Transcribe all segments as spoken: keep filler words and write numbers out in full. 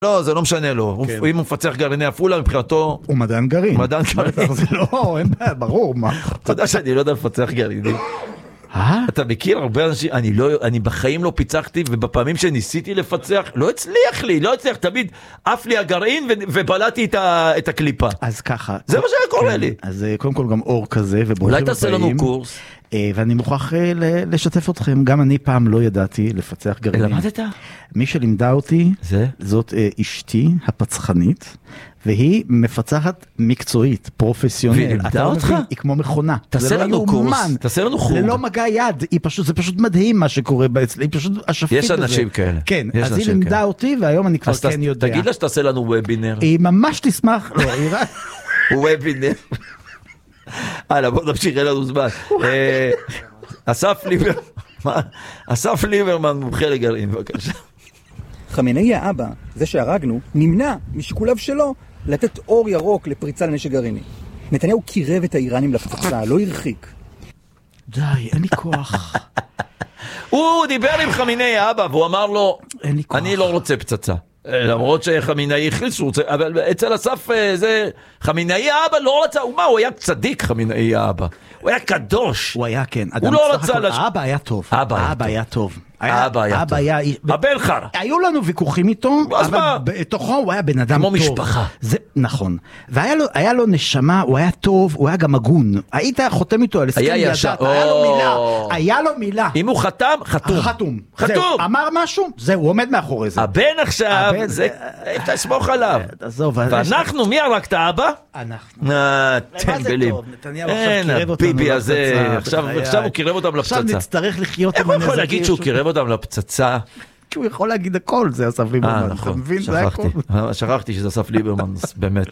לא, זה לא משנה לו. אם הוא מפצח גרעיני עפולה, מבחינתו... הוא מדען גרעין. הוא מדען גרעין. זה לא, אין בעיה, ברור, מה? אתה יודע שאני לא יודע לפצח גרעינים. אתה מכיר הרבה אנשים, אני לא, אני בחיים לא פיצחתי, ובפעמים שניסיתי לפצח, לא הצליח לי, לא הצליח, תמיד עף לי הגרעין ובלעתי את הקליפה. אז ככה. זה מה שהיה קורה לי. אז קודם כל גם אור כזה, אולי תעשה לנו קורס. ואני מוכרח לשתף אתכם, גם אני פעם לא ידעתי לפצח גרעינים. למדת? מי שלימדה אותי, זאת אשתי הפצחנית, והיא מפצחת מקצועית, פרופסיונל. והיא לימדה אותך? היא כמו מכונה. תעשה לנו קורס, תעשה לנו חוג. ללא מגע יד, זה פשוט מדהים מה שקורה אצלי, היא פשוט אשפית בזה. יש אנשים כאלה. כן, אז היא לימדה אותי, והיום אני כבר כן יודע. תגיד לה שתעשה לנו וובינר. היא ממש תשמח. וובינר. הלאה, בוא נמשיך, אין לנו זמן. אסף ליברמן, אסף ליברמן מומחה לגרעין, בבקשה. חמינאי האבא, זה שהרגנו, נמנע משיקוליו שלו לתת אור ירוק לפריצה לנשק גרעיני. נתניהו קירב את האיראנים לפצצה, לא הרחיק. די, אין לי כוח. הוא דיבר עם חמינאי האבא, והוא אמר לו, אני לא רוצה פצצה. למרות שחמינאי הכריז שהוא רוצה, אבל אצל אסף זה, חמינאי האבא לא רצה, הוא מה, הוא היה צדיק חמינאי האבא. הוא היה קדוש. הוא היה, כן. הוא לא רצה... האבא היה טוב. האבא היה טוב. האבא היה טוב. הבן חר. היו לנו ויכוחים איתו, אבל בתוכו הוא היה בן אדם טוב. כמו משפחה. נכון. והיה לו נשמה, הוא היה טוב, הוא היה גם הגון. היית חותם איתו על הסכם ידעת, היה לו מילה. היה לו מילה. אם הוא חתם, חתום. חתום. חתום. אמר משהו, זהו, הוא עומד מאחורי זה. הבן עכשיו, זה, תסמוך עליו. ואנחנו, מי הרג את האבא? אנחנו. טמבלים. נתניהו עכשיו קירב אותנו לפצצה. עכשיו הוא קירב אותם לפצצה. עכשיו נצטרך לחיות עם הנזקים. איך הוא יכול להגיד שהוא קירב אותם לפצצה? כי הוא יכול להגיד הכל, זה אסף ליברמן. נכון, שכחתי. שכחתי שזה אסף ליברמן, באמת.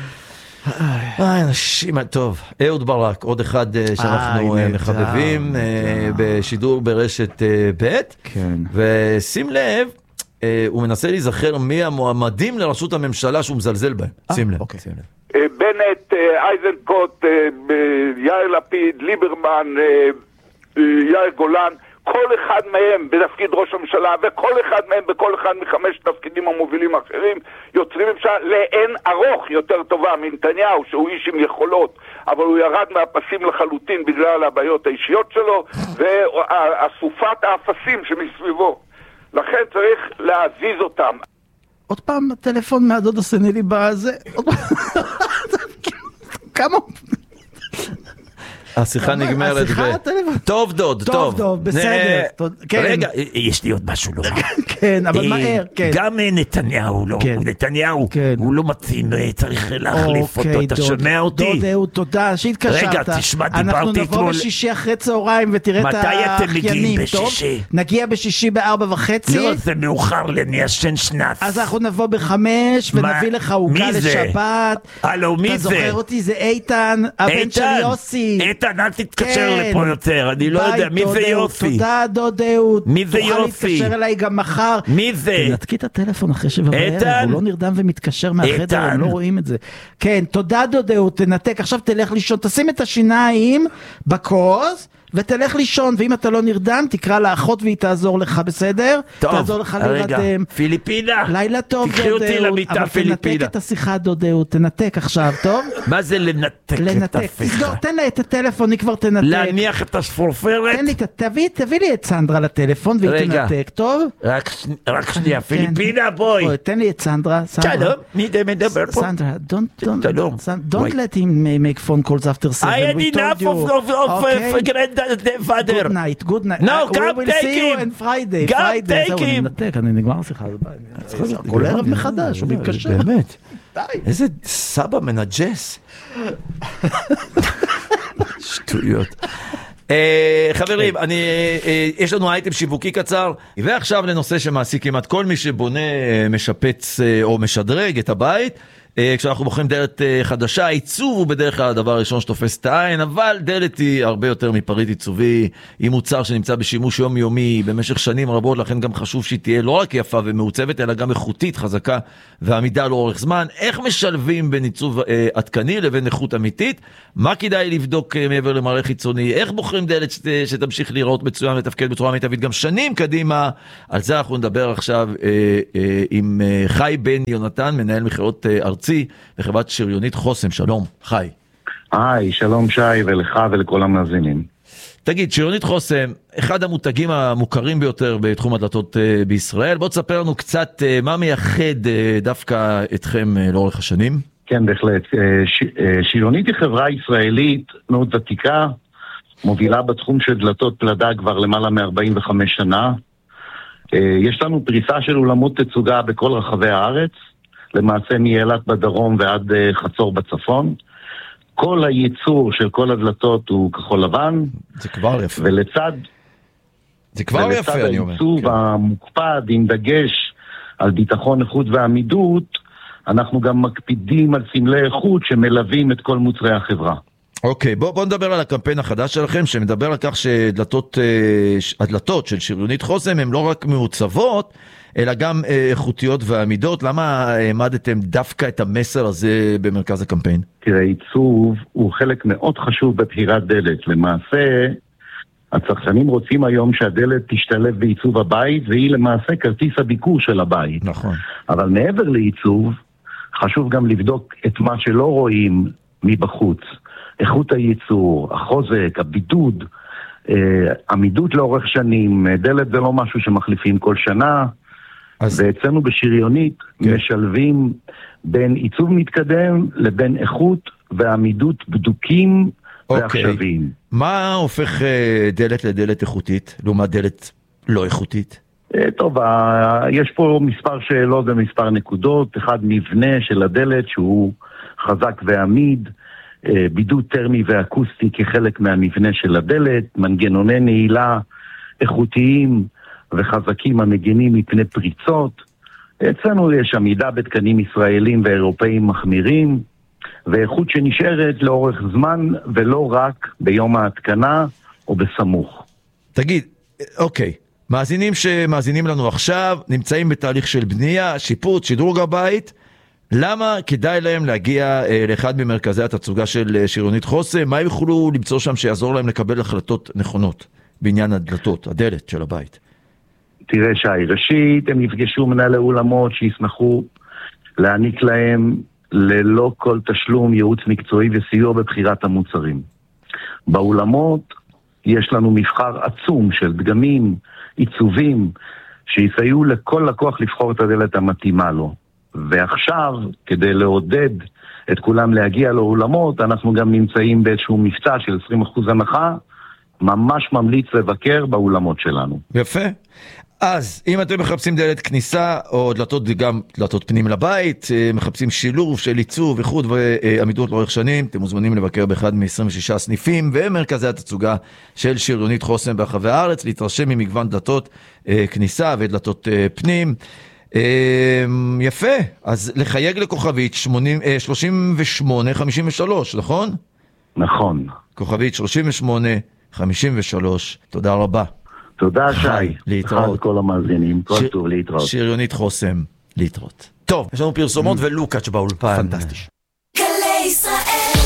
אנשים, טוב, אהוד ברק, עוד אחד שאנחנו מחבבים בשידור ברשת ב', ושים לב, הוא מנסה להיזכר מי המועמדים לראשות הממשלה שהוא מזלזל בהם. שים לב. בנט, אייזנקוט, יאיר לפיד, ליברמן, יאיר גולן, כל אחד מהם בתפקיד ראש הממשלה, וכל אחד מהם בכל אחד מחמש תפקידים המובילים האחרים, יוצרים ממשלה לאין ארוך יותר טובה מנתניהו, שהוא איש עם יכולות, אבל הוא ירד מהפסים לחלוטין בגלל הבעיות האישיות שלו, ואסופת האפסים שמסביבו. לכן צריך להזיז אותם. עוד פעם הטלפון מהדוד הסנילי בזה, כמה... השיחה נגמרת. טוב דוד, טוב. טוב דוד, בסדר. רגע, יש לי עוד משהו לומר. כן, אבל מהר, כן. גם נתניהו, נתניהו, הוא לא מתאים, צריך להחליף אותו, אתה שומע אותי? דוד, אהוד, תודה, שהתקשרת. רגע, תשמע, דיברתי אתמול. אנחנו נבוא בשישי אחרי צהריים ותראה את האחיינים, מתי אתם מגיעים בשישי? נגיע בשישי בארבע וחצי. לא, זה מאוחר לי, ישן שנץ. אז אנחנו נבוא בחמש ונביא לך עוגה לשבת. הלו, מי זה? אתה זוכר אותי, זה איתן, הבן של יוסי. איתן, אל תתקשר לפה יותר, אני לא יודע, מי זה יוסי? תודה דוד אהוד. מי זה יוסי? תוכל להתקשר אליי גם מחר. מי זה? תנתקי את הטלפון אחרי שבע בערב, הוא לא נרדם ומתקשר מהחדר, הם לא רואים את זה. כן, תודה דוד אהוד, תנתק, עכשיו תלך לישון, תשים את השיניים בכוס, ותלך לישון, ואם אתה לא נרדם, תקרא לאחות והיא תעזור לך, בסדר? טוב, תעזור לך להירדם. פיליפינה. לילה טוב, תקחי אותי למיטה פיליפינה. אבל תנתק את השיחה, דודאו, תנתק עכשיו, טוב? מה זה לנתק את השיחה? תסגור, תן לה את הטלפון, היא כבר תנתק. להניח את הספורפרת? תן לי, תביא, תביא לי את סנדרה לטלפון, והיא תנתק, טוב? רק שנייה, פיליפינה, בואי. תן לי את סנדרה. שלום, מי זה מדבר פה? סנדרה, don't let him make phone calls after seven. I had enough of, of, of grandfather. Good night, good night. No, we come will take see you him. on Friday. Come Friday. take him. אני נתק, אני נגמר שיחה. כל ערב מחדש, הוא מתקשר. באמת. איזה סבא מנג'ס. שטויות. חברים, יש לנו אייטם שיווקי קצר, ועכשיו לנושא שמעסיק כמעט כל מי שבונה, משפץ או משדרג את הבית, כשאנחנו בוחרים דלת חדשה, העיצוב הוא בדרך כלל הדבר הראשון שתופס את העין, אבל דלת היא הרבה יותר מפריט עיצובי, היא מוצר שנמצא בשימוש יומיומי במשך שנים רבות, לכן גם חשוב שהיא תהיה לא רק יפה ומעוצבת, אלא גם איכותית, חזקה ועמידה לאורך זמן. איך משלבים בין עיצוב אה, עדכני לבין איכות אמיתית? מה כדאי לבדוק אה, מעבר למראה חיצוני? איך בוחרים דלת שת, שתמשיך לראות מצוין ותפקד בצורה מיטבית גם שנים קדימה? על זה אנחנו נדבר עכשיו אה, אה, עם אה, חי בן יונתן, מנהל מכירות אה, ארצי בחברת שריונית חוסם. שלום, חי. היי, שלום שי, ולך ולכל המאזינים. תגיד, שריונית חוסם, אחד המותגים המוכרים ביותר בתחום הדלתות בישראל. בוא תספר לנו קצת מה מייחד דווקא אתכם לאורך השנים. כן, בהחלט. ש... שריונית היא חברה ישראלית מאוד ותיקה, מובילה בתחום של דלתות פלדה כבר למעלה מ-ארבעים וחמש שנה. יש לנו פריסה של אולמות תצוגה בכל רחבי הארץ, למעשה מאילת בדרום ועד חצור בצפון. כל הייצור של כל הדלתות הוא כחול לבן. זה כבר יפה. ולצד... זה כבר יפה, אני אומר. ולצד הייצור כן. המוקפד עם דגש על ביטחון, איכות ועמידות, אנחנו גם מקפידים על סמלי איכות שמלווים את כל מוצרי החברה. אוקיי, בוא, בוא נדבר על הקמפיין החדש שלכם, שמדבר על כך שדלתות, הדלתות של שריונית חוסם הן לא רק מעוצבות, אלא גם איכותיות ועמידות. למה העמדתם דווקא את המסר הזה במרכז הקמפיין? תראה, עיצוב הוא חלק מאוד חשוב בבחירת דלת. למעשה, הצרכנים רוצים היום שהדלת תשתלב בעיצוב הבית, והיא למעשה כרטיס הביקור של הבית. נכון. אבל מעבר לעיצוב, חשוב גם לבדוק את מה שלא רואים מבחוץ. איכות הייצור, החוזק, הבידוד, עמידות לאורך שנים. דלת זה לא משהו שמחליפים כל שנה. אז... ואצלנו בשריונית כן. משלבים בין עיצוב מתקדם לבין איכות ועמידות בדוקים אוקיי. ועכשוויים. מה הופך דלת לדלת איכותית לעומת דלת לא איכותית? טוב, יש פה מספר שאלות ומספר נקודות. אחד, מבנה של הדלת שהוא חזק ועמיד, בידוד טרמי ואקוסטי כחלק מהמבנה של הדלת, מנגנוני נעילה איכותיים וחזקים המגינים מפני פריצות. אצלנו יש עמידה בתקנים ישראלים ואירופאים מחמירים, ואיכות שנשארת לאורך זמן ולא רק ביום ההתקנה או בסמוך. תגיד, אוקיי, מאזינים שמאזינים לנו עכשיו, נמצאים בתהליך של בנייה, שיפוץ, שדרוג הבית, למה כדאי להם להגיע אה, לאחד ממרכזי התצוגה של אה, שריונית חוסם? מה יוכלו למצוא שם שיעזור להם לקבל החלטות נכונות בעניין הדלתות, הדלת של הבית? תראה שי, ראשית הם יפגשו מנהלי אולמות שישמחו להעניק להם ללא כל תשלום ייעוץ מקצועי וסיוע בבחירת המוצרים. באולמות יש לנו מבחר עצום של דגמים, עיצובים, שיסייעו לכל לקוח לבחור את הדלת המתאימה לו. ועכשיו, כדי לעודד את כולם להגיע לאולמות, אנחנו גם נמצאים באיזשהו מבצע של עשרים אחוז הנחה, ממש ממליץ לבקר באולמות שלנו. יפה. אז אם אתם מחפשים דלת כניסה או דלתות, גם דלתות פנים לבית, מחפשים שילוב של עיצוב, איכות ועמידות לאורך שנים, אתם מוזמנים לבקר באחד מ-עשרים ושישה סניפים ומרכזי התצוגה של שריונית חוסם ברחבי הארץ, להתרשם ממגוון דלתות כניסה ודלתות פנים. יפה, אז לחייג לכוכבית שלושים ושמונה חמישים ושלוש, נכון? נכון. כוכבית שלושים ושמונה חמישים ושלוש, תודה רבה. תודה שי, להתראות. כל המאזינים, כל טוב להתראות. שריונית חוסם, להתראות. טוב, יש לנו פרסומות ולוקאץ' באולפן. פנטסטי. גלי ישראל.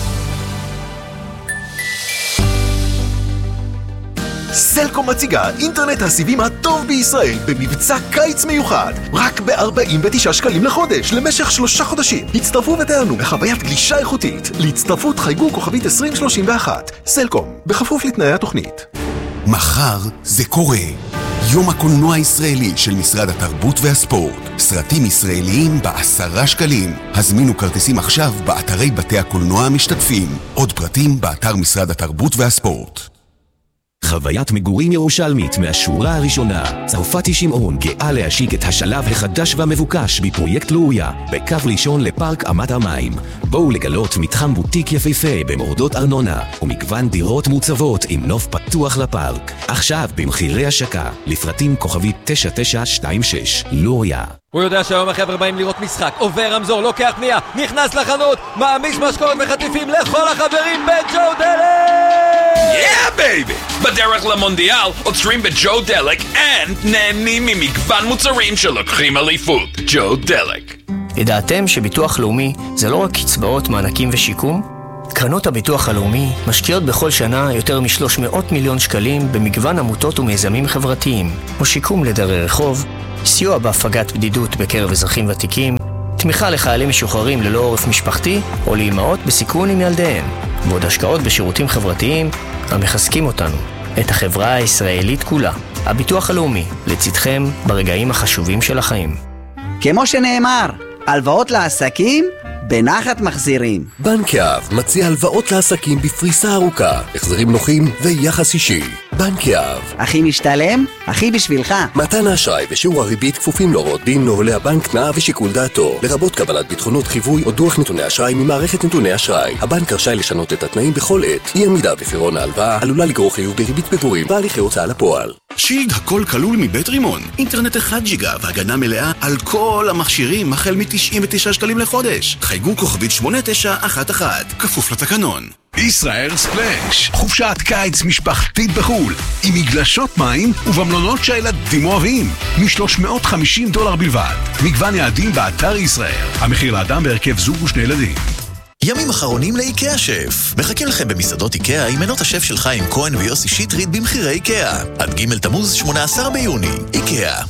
סלקום מציגה אינטרנט הסיבים הטוב בישראל במבצע קיץ מיוחד, רק ב-ארבעים ותשעה שקלים לחודש למשך שלושה חודשים. הצטרפו ותענו בחוויית גלישה איכותית. להצטרפות חייגו כוכבית עשרים שלושים ואחת. סלקום, בכפוף לתנאי התוכנית. מחר זה קורה. יום הקולנוע הישראלי של משרד התרבות והספורט. סרטים ישראליים בעשרה שקלים. הזמינו כרטיסים עכשיו באתרי בתי הקולנוע המשתתפים. עוד פרטים באתר משרד התרבות והספורט. חוויית מגורים ירושלמית מהשורה הראשונה. צרפתי שמעון גאה להשיק את השלב החדש והמבוקש בפרויקט לוריה, בקו ראשון לפארק עמת המים. בואו לגלות מתחם בוטיק יפהפה במורדות ארנונה, ומגוון דירות מוצבות עם נוף פתוח לפארק. עכשיו במחירי השקה, לפרטים כוכבי תשע תשע שתיים שש. לוריה. הוא יודע שהיום החבר'ה באים לראות משחק, עובר רמזור, לוקח פנייה, נכנס לחנות, מעמיש משקורת וחטיפים לכל החברים בג'ו דלק! Yeah, baby! בדרך למונדיאל עוצרים בג'ו דלק and נהנים ממגוון מוצרים שלוקחים אליפות. ג'ו דלק. ידעתם שביטוח לאומי זה לא רק קצבאות, מענקים ושיקום? קרנות הביטוח הלאומי משקיעות בכל שנה יותר מ-שלוש מאות מיליון שקלים במגוון עמותות ומיזמים חברתיים, כמו שיקום לדרי רחוב, סיוע בהפגת בדידות בקרב אזרחים ותיקים, תמיכה לחיילים משוחררים ללא עורף משפחתי או לאמהות בסיכון עם ילדיהם, ועוד השקעות בשירותים חברתיים המחזקים אותנו, את החברה הישראלית כולה. הביטוח הלאומי, לצדכם ברגעים החשובים של החיים. כמו שנאמר, הלוואות לעסקים בנחת מחזירים. בנק יהב מציע הלוואות לעסקים בפריסה ארוכה, החזרים נוחים ויחס אישי. בנק יהב. הכי משתלם, הכי בשבילך. מתן האשראי ושיעור הריבית כפופים להוראות דין, נוהלי הבנק, תנאיו ושיקול דעתו, לרבות קבלת ביטחונות חיווי או דוח נתוני אשראי ממערכת נתוני אשראי. הבנק רשאי לשנות את התנאים בכל עת. אי עמידה בפירעון ההלוואה עלולה לגרור חיוב בריבית פיגורים והליכי הוצאה לפועל. שילד הכל כלול מבית רימון, אינטרנט אחד ג'יגה והגנה מלאה על כל המכשירים החל מ-תשעים ותשעה שקלים לחודש. חייגו כוכבית שמונה תשע אחת אחת, כפוף לתקנון. ישראל ספלאש, חופשת קיץ משפחתית בחול, עם מגלשות מים ובמלונות שהילדים אוהבים, מ-שלוש מאות וחמישים דולר בלבד. מגוון יעדים באתר ישראל. המחיר לאדם בהרכב זוג ושני ילדים. ימים אחרונים לאיקאה שף. מחכים לכם במסעדות איקאה עם מנות השף של חיים כהן ויוסי שטרית במחירי איקאה. עד ג' תמוז שמונה עשר ביוני. איקאה.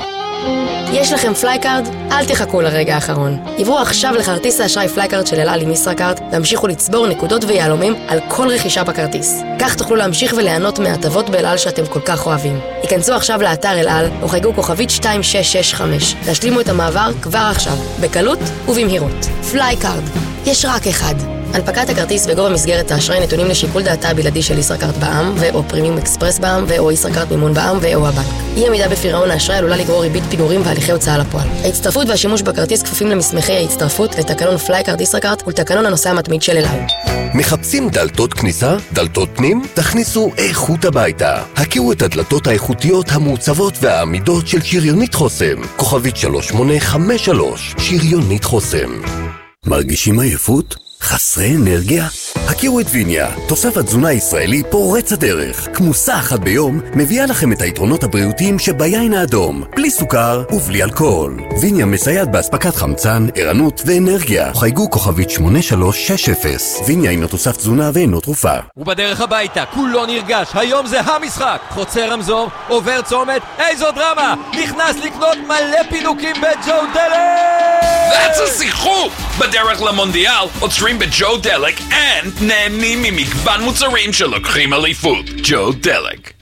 יש לכם פלייקארד? אל תחכו לרגע האחרון. עברו עכשיו לכרטיס האשראי פלייקארד של אל על עם ישראכרט והמשיכו לצבור נקודות ויעלומים על כל רכישה בכרטיס. כך תוכלו להמשיך וליהנות מהטבות באל על שאתם כל כך אוהבים. היכנסו עכשיו לאתר אל על או חייגו כוכבית שתיים שש שש חמש. להשלימו את המעבר כבר עכשיו, בקלות ובמהירות. פלייקארד. יש רק אחד. הנפקת הכרטיס וגובה מסגרת האשראי נתונים לשיקול דעתה הבלעדי של ישראכרט בע"מ ו/או פרימיום אקספרס בע"מ ו/או ישראכרט מימון בע"מ ו/או הבנק. אי עמידה בפירעון האשראי עלולה לגרור ריבית פיגורים והליכי הוצאה לפועל. ההצטרפות והשימוש בכרטיס כפופים למסמכי ההצטרפות לתקנון פלייקארד ישראכרט ולתקנון הנוסע המתמיד של אל על. מחפשים דלתות כניסה? דלתות פנים? תכניסו איכות הביתה. הכירו את הדלתות האיכותיות המעוצבות והעמידות של שריונית חוסם. כוכבית שלוש שמונה חמש שלוש. שריונית חוסם. מרגישים עייפות? חסרי אנרגיה? הכירו את ויניה, תוסף התזונה הישראלי פורץ הדרך. כמוסה אחת ביום מביאה לכם את היתרונות הבריאותיים שביין האדום, בלי סוכר ובלי אלכוהול. ויניה מסייעת בהספקת חמצן, ערנות ואנרגיה. חייגו כוכבית שמונה שלוש שש אפס. ויניה אינו תוסף תזונה ואינו תרופה. ובדרך הביתה, כולו נרגש, היום זה המשחק. חוצה רמזור, עובר צומת, איזו דרמה! נכנס לקנות מלא פינוקים בג'ו דלק! That's a שיחוק! בדרך למונדיאל עוצרים בג'ו דלק and נהנים ממגוון מוצרים שלוקחים אליפות. ג'ו דלק.